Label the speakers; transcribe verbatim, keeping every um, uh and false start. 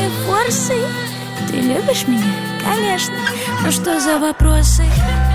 Speaker 1: мои форсы. Ты любишь меня? Конечно. Ну что за вопросы?